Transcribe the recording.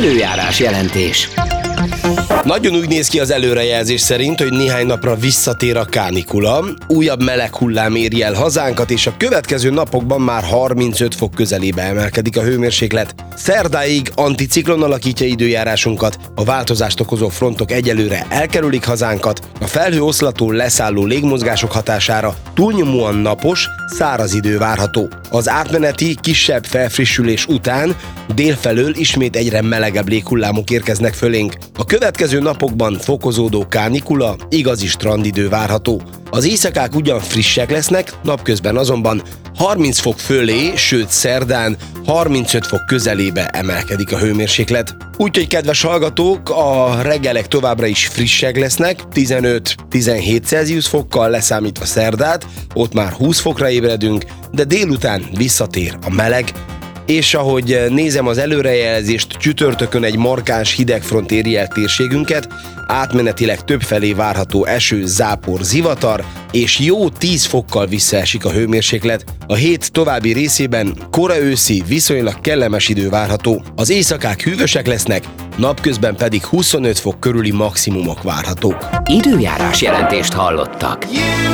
Időjárás jelentés. Nagyon úgy néz ki az előrejelzés szerint, hogy néhány napra visszatér a kánikula, újabb meleg hullám éri el hazánkat, és a következő napokban már 35 fok közelébe emelkedik a hőmérséklet. Szerdáig anticiklon alakítja időjárásunkat, a változást okozó frontok egyelőre elkerülik hazánkat, a felhőoszlatól leszálló légmozgások hatására túlnyomóan napos, száraz idő várható. Az átmeneti, kisebb felfrissülés után délfelől ismét egyre melegebb léghullámok érkeznek fölénk. A következő napokban fokozódó kánikula, igazi strandidő várható. Az éjszakák ugyan frissek lesznek, napközben azonban 30 fok fölé, sőt szerdán 35 fok közelébe emelkedik a hőmérséklet. Úgyhogy kedves hallgatók, a reggelek továbbra is frissek lesznek, 15-17 Celsius fokkal leszámítva szerdát, ott már 20 fokra ébredünk, de délután visszatér a meleg, és ahogy nézem az előrejelzést, csütörtökön egy markáns hidegfront éri el térségünket, átmenetileg többfelé várható eső, zápor, zivatar, és jó 10 fokkal visszaesik a hőmérséklet. A hét további részében kora őszi, viszonylag kellemes idő várható. Az éjszakák hűvösek lesznek, napközben pedig 25 fok körüli maximumok várhatók. Időjárás jelentést hallottak.